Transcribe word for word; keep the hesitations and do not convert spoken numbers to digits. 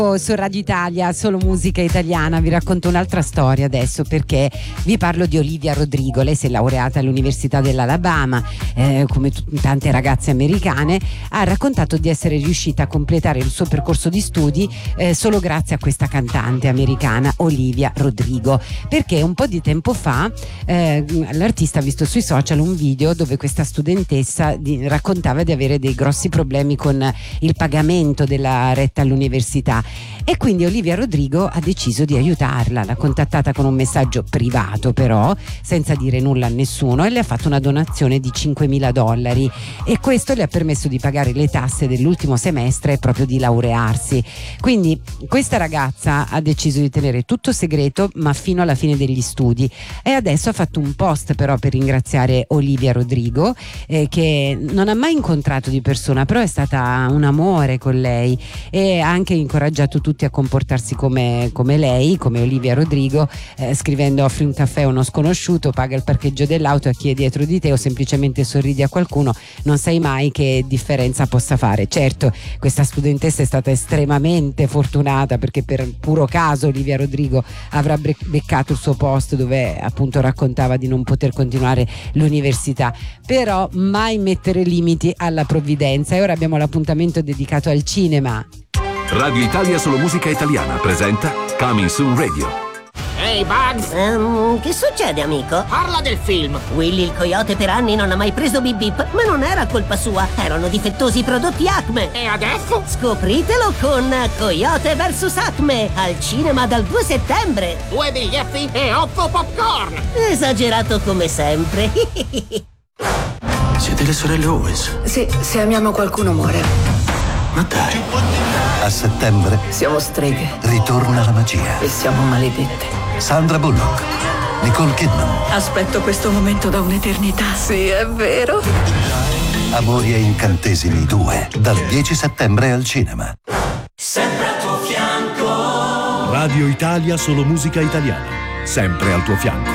Su Radio Italia, solo musica italiana. Vi racconto un'altra storia adesso, perché vi parlo di Olivia Rodrigo. Lei si è laureata all'Università dell'Alabama, eh, come t- tante ragazze americane. Ha raccontato di essere riuscita a completare il suo percorso di studi eh, solo grazie a questa cantante americana Olivia Rodrigo, perché un po' di tempo fa eh, l'artista ha visto sui social un video dove questa studentessa di, raccontava di avere dei grossi problemi con il pagamento della retta all'università. E quindi Olivia Rodrigo ha deciso di aiutarla. L'ha contattata con un messaggio privato, però senza dire nulla a nessuno, e le ha fatto una donazione di cinquemila dollari, e questo le ha permesso di pagare le tasse dell'ultimo semestre e proprio di laurearsi. Quindi questa ragazza ha deciso di tenere tutto segreto, ma fino alla fine degli studi, e adesso ha fatto un post però per ringraziare Olivia Rodrigo, eh, che non ha mai incontrato di persona, però è stata un amore con lei, e ha anche incoraggiato tutti a comportarsi come, come lei, come Olivia Rodrigo, eh, scrivendo: offri un caffè a uno sconosciuto, paga il parcheggio dell'auto a chi è dietro di te, o semplicemente sorridi a qualcuno, non sai mai che differenza possa fare. Certo, questa studentessa è stata estremamente fortunata, perché per puro caso Olivia Rodrigo avrà beccato il suo post dove appunto raccontava di non poter continuare l'università. Però mai mettere limiti alla provvidenza. E ora abbiamo l'appuntamento dedicato al cinema. Radio Italia Solo Musica Italiana presenta Coming Soon Radio. Ehi, hey Bugs! Um, che succede, amico? Parla del film! Willy il coyote per anni non ha mai preso Bip Bip, ma non era colpa sua, erano difettosi i prodotti Acme. E adesso? Scopritelo con Coyote versus Acme, al cinema dal due settembre. Due biglietti e otto popcorn! Esagerato come sempre. Siete le sorelle Owens? Sì, se amiamo qualcuno muore. Ma dai. A settembre Siamo streghe ritorna la magia. e siamo maledette. Sandra Bullock, Nicole Kidman, Aspetto questo momento da un'eternità. Sì, è vero. Amori e incantesimi due, dal dieci settembre al cinema. Sempre al tuo fianco. Radio Italia Solo Musica Italiana, sempre al tuo fianco.